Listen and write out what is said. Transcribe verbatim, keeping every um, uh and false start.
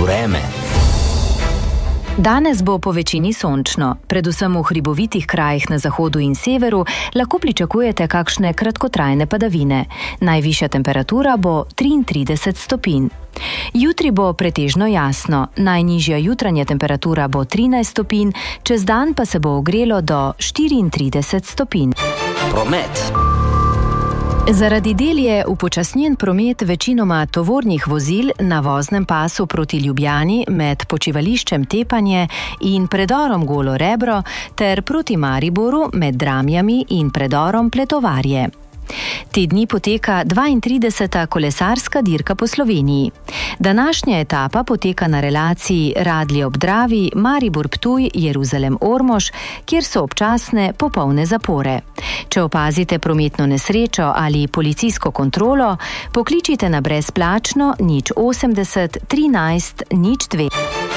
Vreme. Danes bo po večini sončno, predvsem v hribovitih krajih na zahodu in severu lahko pričakujete kakšne kratkotrajne padavine. Najvišja temperatura bo triintrideset stopinj. Jutri bo pretežno jasno, najnižja jutranja temperatura bo trinajst stopinj, čez dan pa se bo ogrelo do štiriintrideset stopinj. Promet. Zaradi del je upočasnjen promet večinoma tovornih vozil na voznem pasu proti Ljubljani med počivališčem Tepanje in predorom Golo Rebro ter proti Mariboru med Dramljami in predorom Pletovarje. Te dni poteka dvaintrideseta kolesarska dirka po Sloveniji. Današnja etapa poteka na relaciji Radlje ob Dravi, Maribor-Ptuj, Jeruzalem-Ormož, kjer so občasne popolne zapore. Če opazite prometno nesrečo ali policijsko kontrolo, pokličite na brezplačno nič osemdeset trinajst nič dve.